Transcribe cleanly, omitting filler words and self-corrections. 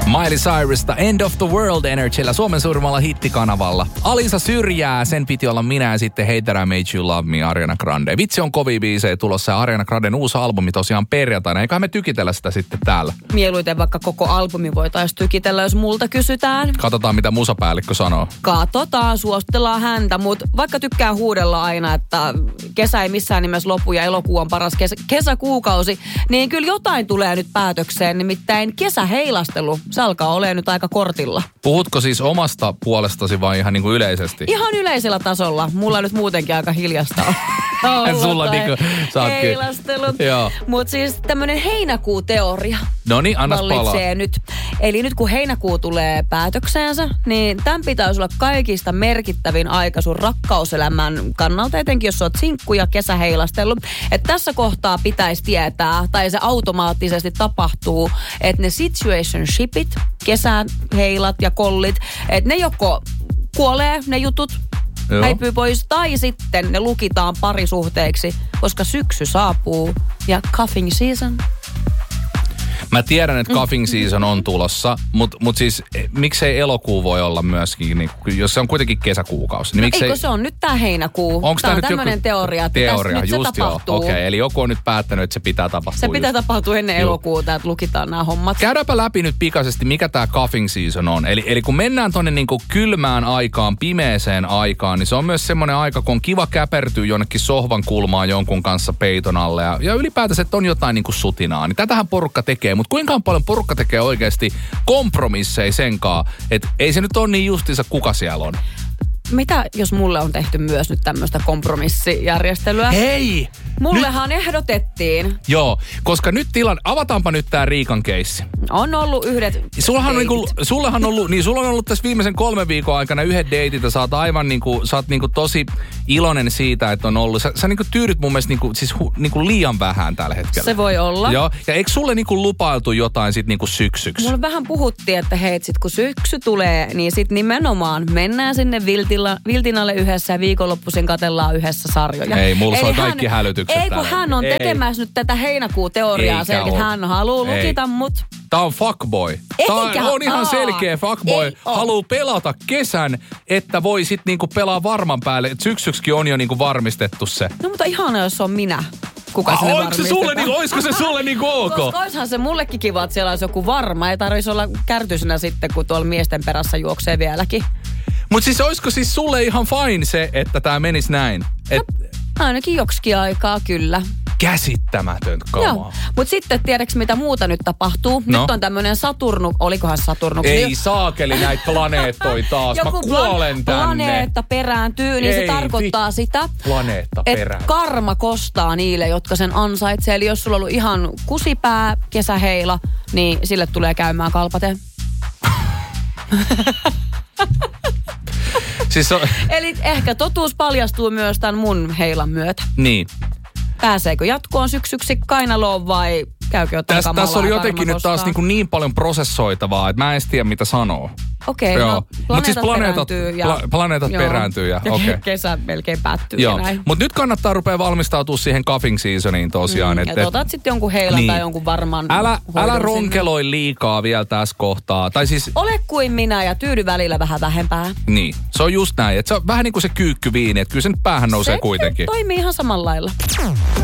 Miley Cyrusta End of the World Energyllä Suomen suurimmalla hittikanavalla. Alisa syrjää, sen piti olla minä ja sitten Hey That I Made You Love Me, Ariana Grande. Vitsi on kovia biisejä tulossa ja Ariana Granden uusi albumi tosiaan perjantaina. Eiköhän me tykitellä sitä sitten täällä. Mieluiten vaikka koko albumi voitaisiin tykitellä, jos multa kysytään. Katsotaan, mitä musapäällikkö sanoo. Katsotaan, suositellaan häntä, mutta vaikka tykkää huudella aina, että kesä ei missään nimessä lopu ja elokuu on paras kesäkuukausi, niin kyllä jotain tulee nyt päätökseen, nimittäin kesäheilastelu. Se alkaa olemaan nyt aika kortilla. Puhutko siis omasta puolestasi vai ihan niin kuin yleisesti? Ihan yleisellä tasolla. Mulla nyt muutenkin aika hiljasta on. Sulla niinku heilastelut. Mutta siis tämmönen heinäkuuteoria. Noniin, annas palaa. Nyt. Eli nyt kun heinäkuu tulee päätökseensä, niin tämän pitäisi olla kaikista merkittävin aika sun rakkauselämän kannalta, etenkin jos sä oot sinkku ja kesäheilastellut. Että tässä kohtaa pitäisi tietää, tai se automaattisesti tapahtuu, että ne situationshipit, kesäheilat ja kollit, että ne joko kuolee, ne jutut, häipyy pois, tai sitten ne lukitaan parisuhteeksi, koska syksy saapuu ja cuffing season. Mä tiedän, että cuffing season on tulossa, mutta siis miksei elokuu voi olla myöskin, niin, jos se on kuitenkin kesäkuukausi. Niin eikö se on nyt tää heinäkuu? Onko tää on tämmönen teoria, että tässä nyt se tapahtuu. Okei, eli joku on nyt päättänyt, että se pitää tapahtua. Se pitää tapahtua ennen elokuuta, että lukitaan nämä hommat. Käydäänpä läpi nyt pikaisesti, mikä tää cuffing season on. Eli kun mennään tonne niinku kylmään aikaan, pimeeseen aikaan, niin se on myös semmoinen aika, kun on kiva käpertyä jonnekin sohvan kulmaan jonkun kanssa peiton alle. Ja ylipäätänsä, että on jotain niinku sutinaa. Niin tätähän porukka tekee. Mutta kuinka paljon porukka tekee oikeasti kompromisseja senkaan, että ei se nyt ole niin justiinsa kuka siellä on. Mitä jos mulle on tehty myös nyt tämmöistä kompromissijärjestelyä? Hei! Mullehan ehdotettiin. Joo, koska nyt avataanpa nyt tää Riikan keissi. On ollut yhdet sulla on ollut tässä viimeisen 3 viikon aikana yhdet deitit ja sä oot tosi iloinen siitä, että on ollut. Sä tyydyt mun mielestä liian vähän tällä hetkellä. Se voi olla. Joo, ja eikö sulle lupailtu jotain sit syksyksi? Mulla vähän puhuttiin, että hei, sit kun syksy tulee, niin sit nimenomaan mennään sinne Viltinalle yhdessä ja viikonloppuisin katellaan yhdessä sarjoja. Ei, mulla on kaikki hälytykset. Ei, kun hän on tekemässä nyt tätä heinäkuuteoriaa sen, että hän haluaa lukita mut. Tää on fuckboy. Tää on ihan selkeä fuckboy. Haluu pelata kesän, että voi sit pelaa varman päälle. Et syksyksikin on jo varmistettu se. No mutta ihana, jos on minä. Kuka sinne varmistetaan? Oisko se sulle ok? Koska oishan se mullekin kiva, että siellä olisi joku varma. Ei tarvitsisi olla kärtyisenä sitten, kun tuolla miesten perässä juoksee vieläkin. Mut siis oisko siis sulle ihan fine se, että tää menis näin? Ainakin joksikin aikaa, kyllä. Käsittämätön kamaa. Joo, mutta sitten tiedätkö mitä muuta nyt tapahtuu? No. Nyt on tämmönen olikohan Saturnus? Ei saakeli näitä planeettoja taas, mä kuolen tänne. Planeetta perääntyy, niin se tarkoittaa sitä, että karma kostaa niille, jotka sen ansaitsee. Eli jos sulla on ollut ihan kusipää, kesäheila, niin sille tulee käymään kalpate. Eli ehkä totuus paljastuu myös tämän mun heilan myötä. Niin. Pääseekö jatkoon syksyksi kainaloon vai käykö jotain kamalaa? Tässä oli jotenkin nyt taas niin paljon prosessoitavaa, että mä en tiedä mitä sanoo. Okei, no planeetat perääntyy ja kesä melkein päättyy ja näin. Mutta nyt kannattaa rupea valmistautua siihen cuffing seasoniin tosiaan. Ja otat sitten jonkun heilan tai jonkun varman. Älä ronkeloi liikaa vielä tässä kohtaa. Tai siis, ole kuin minä ja tyydy välillä vähän vähempää. Niin, se on just näin. Että se on vähän niin kuin se kyykkyviini, että kyllä se nyt päähän nousee kuitenkin. Se toimii ihan samalla lailla.